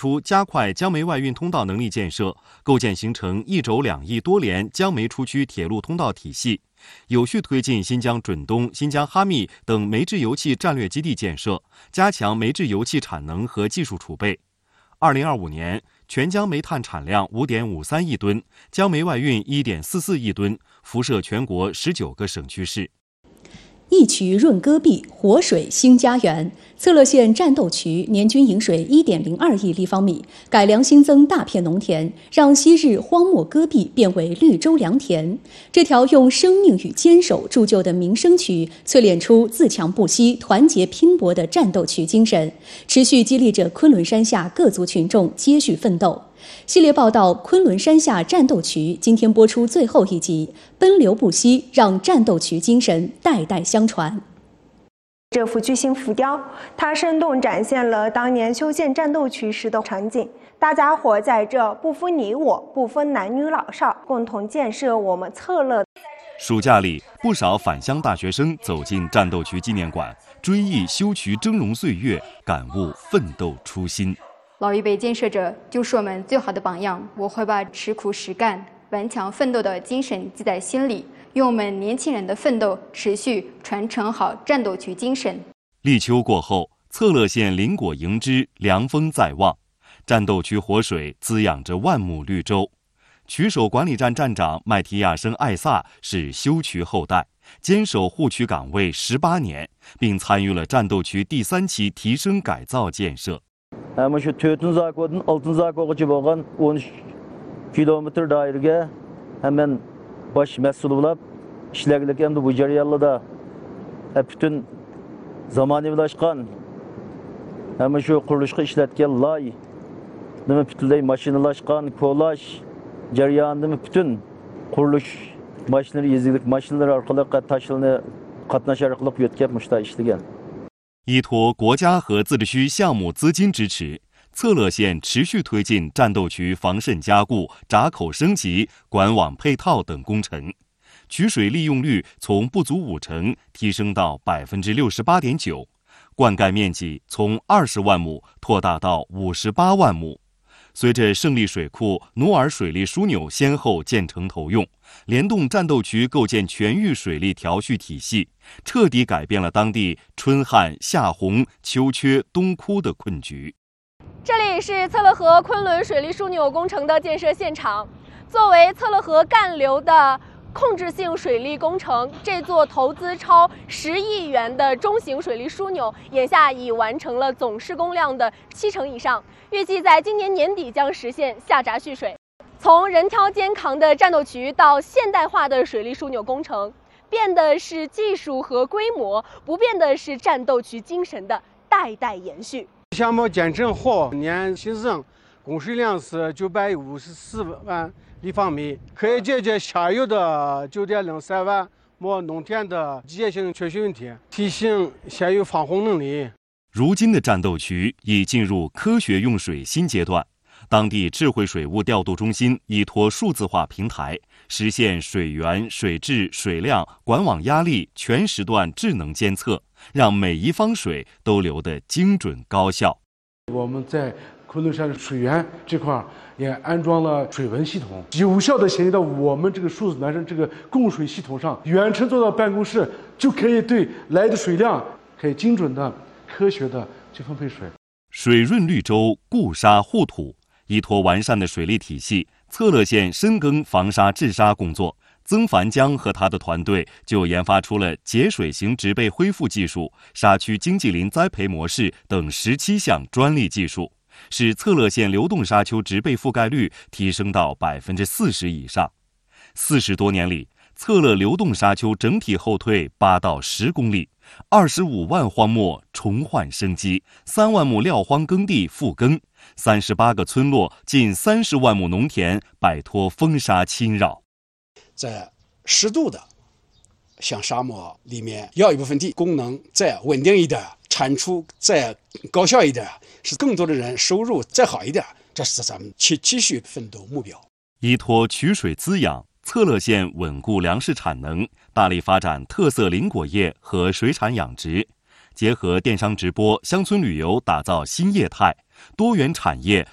出加快江煤外运通道能力建设，构建形成一轴两翼多联江煤出区铁路通道体系，有序推进新疆准东、新疆哈密等煤制油气战略基地建设，加强煤制油气产能和技术储备。2025年，全疆煤炭产量5.53亿吨，江煤外运1.44亿吨，辐射全国19个省区市。 一渠润戈壁，活水兴家园。策勒县战斗渠年均引水1.02亿立方米，改良新增大片农田，让昔日荒漠戈壁变为绿洲良田。这条用生命与坚守铸就的民生渠，淬炼出自强不息、团结拼搏的战斗渠精神，持续激励着昆仑山下各族群众接续奋斗。系列报道《昆仑山下战斗渠》今天播出最后一集，奔流不息，让战斗渠精神代代相传。 这幅巨型浮雕，它生动展现了当年修建战斗渠时的场景。大家伙在这不分你我，不分男女老少，共同建设我们策勒。 暑假里，不少返乡大学生走进战斗渠纪念馆，追忆修渠峥嵘岁月，感悟奋斗初心。 老一辈建设者就是我们最好的榜样，我会把吃苦实干、顽强奋斗的精神记在心里，用我们年轻人的奋斗持续传承好战斗渠精神。 立秋过后，策勒县林果迎枝，凉风在望，战斗渠活水滋养着万亩绿洲。渠首管理站站长麦提亚生艾萨是修渠后代，坚守护渠岗位18年，并参与了战斗渠第3期提升改造建设。 Ama şu 4-nji zakodan 6-nji zakogacha bolgan 13 kilometr dairege hemen baş mesul bolup işlegilik endi bu jaryanlarda bütün zamanylaşkan hemen şu qurilishga ishlatgan lay nima butunlay mashinalaşkan kolaj jaryanida bütün qurilish mashinalari yezgilik mashinalar orqali tashilni qatnash orqali yötkab mushta ishlagan。 依托国家和自治区项目资金支持，策勒县持续推进战斗渠防渗加固、闸口升级、管网配套等工程，渠水利用率从不足50%提升到68.9%，灌溉面积从20万亩扩大到58万亩。随着胜利水库、努尔水利枢纽先后建成投用，联动战斗渠构建全域水利调蓄体系，彻底改变了当地春旱、夏洪、秋缺、冬枯的困局。 这里是策勒河昆仑水利枢纽工程的建设现场。作为策勒河干流的控制性水利工程，这座投资超10亿元的中型水利枢纽，眼下已完成了总施工量的70%以上，预计在今年年底将实现下闸蓄水。从人挑肩扛的战斗渠到现代化的水利枢纽工程，变的是技术和规模，不变的是战斗渠精神的代代延续。 项目建成后，年新增供水量是954万立方米，可以解决下游的9.03万亩农田的季节性缺水问题，提升县域防洪能力。 如今的战斗渠已进入科学用水新阶段，当地智慧水务调度中心依托数字化平台，实现水源、水质、水量、管网压力全时段智能监测，让每一方水都流得精准高效。 我们在昆仑山水源这块也安装了水文系统，有效的衔接到我们这个数字南山这个供水系统上，远程做到办公室就可以对来的水量可以精准的、科学的去分配水。 水润绿洲，固沙护土，依托完善的水利体系，策勒县深耕防沙治沙工作。曾凡江和他的团队就研发出了节水型植被恢复技术、沙区经济林栽培模式等17项专利技术，使策勒县流动沙丘植被覆盖率提升到40%以上。40多年里，策勒流动沙丘整体后退8到10公里，25万荒漠重焕生机，3万亩撂荒耕地复耕，38个村落近30万亩农田摆脱风沙侵扰。 在适度的向沙漠里面要一部分地，功能再稳定一点，产出再高效一点，使更多的人收入再好一点，这是咱们继续奋斗目标。 依托渠水滋养，策勒县稳固粮食产能，大力发展特色林果业和水产养殖，结合电商直播、乡村旅游，打造新业态，多元产业